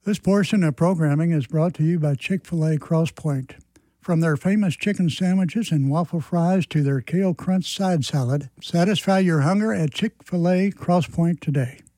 This portion of programming is brought to you by Chick-fil-A Cross Point. From their famous chicken sandwiches and waffle fries to their kale crunch side salad, satisfy your hunger at Chick-fil-A Cross Point today.